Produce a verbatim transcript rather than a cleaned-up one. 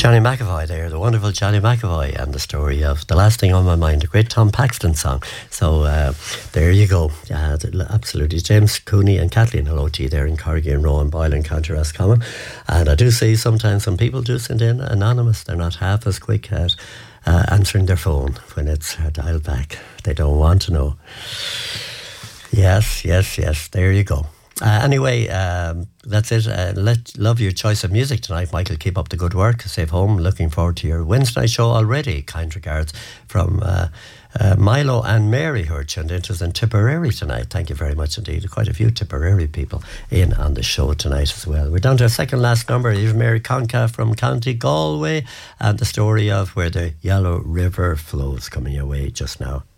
Johnny McAvoy there, the wonderful Johnny McAvoy, and the story of The Last Thing on My Mind, a great Tom Paxton song. So uh, there you go. Uh, absolutely. James Cooney and Kathleen, hello to you there in Corrigan and Rowan, Boyle and County Roscommon. And I do see sometimes some people do send in anonymous. They're not half as quick at uh, answering their phone when it's uh, dialed back. They don't want to know. Yes, yes, yes. There you go. Uh, anyway, um, that's it. Uh, let love your choice of music tonight, Michael. Keep up the good work. Safe home. Looking forward to your Wednesday night show already. Kind regards from uh, uh, Milo and Mary, who are tuned into us in Tipperary tonight. Thank you very much indeed. Quite a few Tipperary people in on the show tonight as well. We're down to our second last number. Here's Mary Conca from County Galway, and the story of where the Yellow River flows coming your way just now.